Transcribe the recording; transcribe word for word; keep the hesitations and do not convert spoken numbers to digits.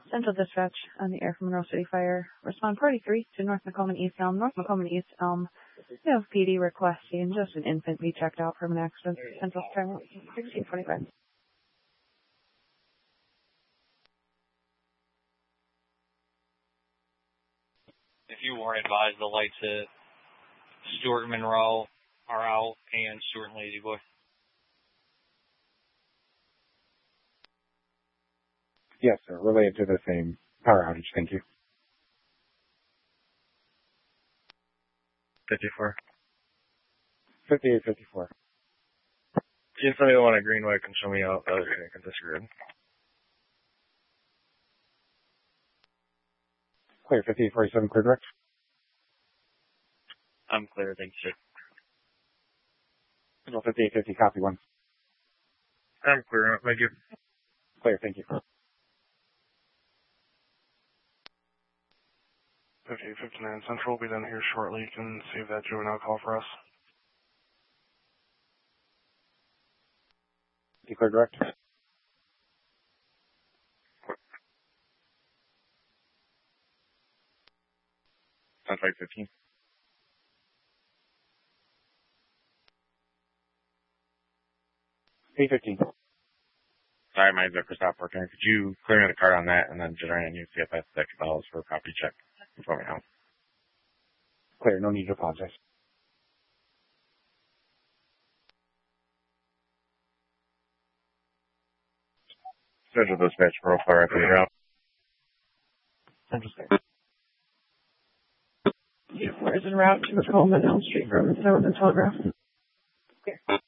Central Dispatch on the air from Monroe City Fire. Respond party three to North Macomb East Elm. North Macomb East Elm. We have P D requesting just an infant be checked out from an accident. Central time sixteen twenty-five. If you weren't advised, the lights at Stewart and Monroe are out and Stewart and Lazy Boy. Yes, sir. Related to the same power outage. Thank you. fifty-four. fifty-eight fifty-four. See if somebody want a Greenway can show me out the other tank at this grid. Clear. fifty-eight forty-seven, clear direct. I'm clear, thank you, sir. fifty-eight fifty, copy one. I'm clear, thank you. Clear, thank you. fifty-eight fifty-nine Central will be done here shortly. You can save that juvenile call for us. Clear direct. ten five fifteen. eight fifteen. Sorry, my zipper stopped working. Could you clear me the card on that and then generate a new C F S extra dollars for a property check for me now? Clear, no need to apologize. Schedule dispatch profile right there. Out. Central Square. Four is en route to Macomb and Elm Street from Zone and Telegraph. Clear.